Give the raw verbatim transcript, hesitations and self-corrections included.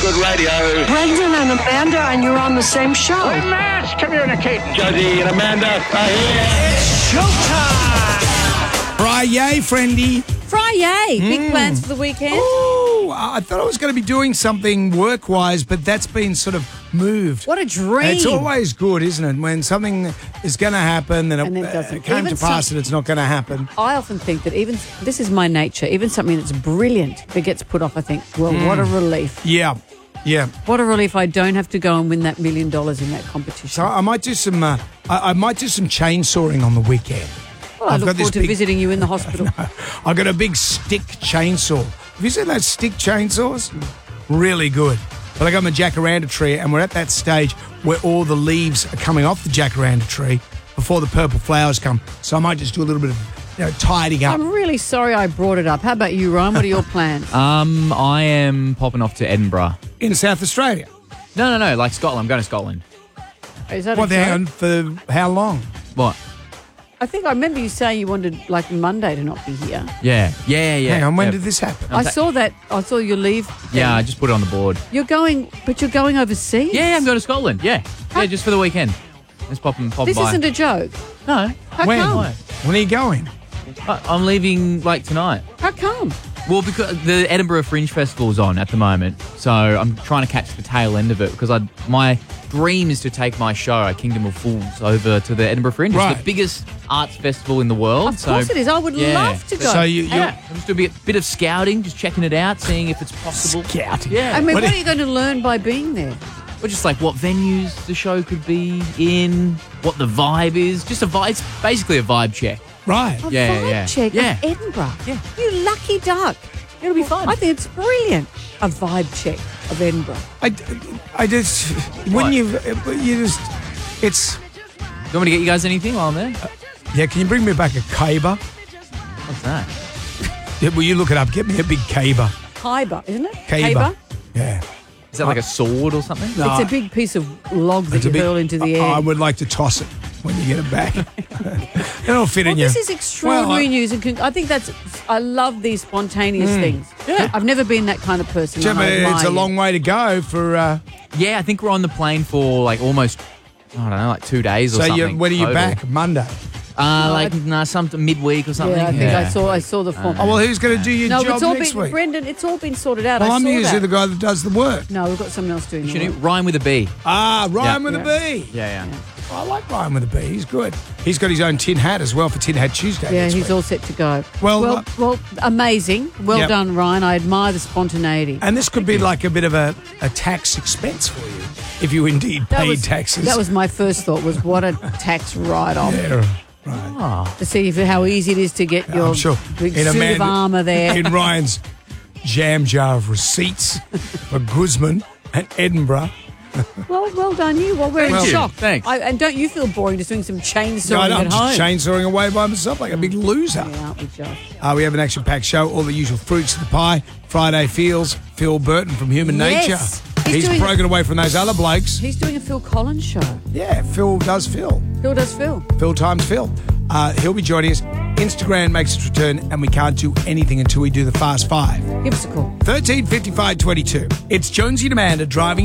good radio. Brendan and Amanda, and you're on the same show. We must communicate. Jody and Amanda are here. It's showtime! Friday, friendy. Friday. Big Mm. plans for the weekend? Ooh, I thought I was going to be doing something work-wise, but that's been sort of moved. What a dream. It's always good, isn't it? When something is going to happen and, And it, it doesn't. uh, came Even to pass some- and it's not going to happen. I often think that even, this is my nature, even something that's brilliant that gets put off, I think, well, what a relief. Yeah, yeah. What a relief I don't have to go and win that million dollars in that competition. So I might do some. Uh, I, I might do some chainsawing on the weekend. well, I I've look got this forward to big- visiting you in the hospital. I got a big stick chainsaw. Have you seen those stick chainsaws? Really good. But I got my jacaranda tree, and we're at that stage where all the leaves are coming off the jacaranda tree before the purple flowers come. So I might just do a little bit of, you know, tidying up. I'm really sorry I brought it up. How about you, Ryan? What are your plans? Um, I am popping off to Edinburgh. In South Australia. No, no, no, like Scotland. I'm going to Scotland. Is that What, a hang joke? on, for how long? What? I think I remember you saying you wanted, like, Monday to not be here. Yeah, yeah, yeah. Hang on, when yeah. did this happen? I saw that. I saw your leave. thing. Yeah, I just put it on the board. You're going, but you're going overseas? Yeah, I'm going to Scotland. Yeah, How- yeah, just for the weekend. Just popping, popping This by. isn't a joke. No, How when? come? When are you going? I, I'm leaving like tonight. How come? Well, because the Edinburgh Fringe Festival's on at the moment, so I'm trying to catch the tail end of it because I my dream is to take my show, Kingdom of Fools, over to the Edinburgh Fringe. Right. It's the biggest arts festival in the world. Of so, course it is. I would yeah. love to go. So you, you're Yeah, I'm just doing a bit, bit of scouting, just checking it out, seeing if it's possible. scouting. Yeah. I mean, What what, do- are you going to learn by being there? Or just like what venues the show could be in, what the vibe is. Just a vibe. It's basically a vibe check. Right. A Yeah, vibe yeah. check Yeah. of Edinburgh. Yeah. You lucky duck. It'll be fun. I think it's brilliant. A vibe check of Edinburgh. I, I just, when What? you, you just, it's, Do you want me to get you guys anything while I'm there? yeah, can you bring me back a caber? What's that? Yeah, will you look it up? Get me a big caber. Kyber, isn't it? Caber. Yeah. Is that like a sword or something? No. It's a big piece of log that It's a you big- hurl into the air. I would like to toss it when you get it back. It'll fit well, in you. this is extraordinary Well, I- news, and con- I think that's. I love these spontaneous things. Yeah. I've never been that kind of person. Jim, and I it's admire a you. long way to go for. Uh, Yeah, I think we're on the plane for like almost, I don't know, like two days or so something. you, when are you total. back? Monday. Uh, like nah, some midweek or something. Yeah, I think I saw. I saw the form. Oh well, who's going to do your no, job it's all next been week? Brendan. It's all been sorted out. Well, I I'm saw usually that. the guy that does the work. No, we've got someone else doing the Should you work. rhyme with a B? Ah, Ryan Yeah. with Yeah. a B. Yeah, yeah. I like Ryan with a B. He's good. He's got his own tin hat as well for Tin Hat Tuesday. Yeah, next he's week. all set to go. Well, well, uh, well amazing. Well Yep. done, Ryan. I admire the spontaneity. And this could be like a bit of a, a tax expense for you if you indeed That paid was, taxes. That was my first thought. Was what a tax write-off Yeah, right. to see if, how easy it is to get your I'm sure. big In a suit man- of armour there. In Ryan's jam jar of receipts for Guzman and Edinburgh. Well, well done you. Well, we're Thank in you. shock. Thanks. I, and don't you feel boring just doing some chainsawing No, I know, I'm at just home? chainsawing away by myself like a big loser. Yeah, aren't we just? Uh, we have an action-packed show, all the usual fruits of the pie. Friday Feels, Phil Burton from Human Yes. Nature. He's He's doing- broken away from those other blokes. He's doing a Phil Collins show. Yeah, Phil does Phil. Phil does Phil. Phil times Phil. Uh, he'll be joining us. Instagram makes its return, and we can't do anything until we do the Fast Five. Give us a call. thirteen fifty-five twenty-two. It's Jonesy and Amanda driving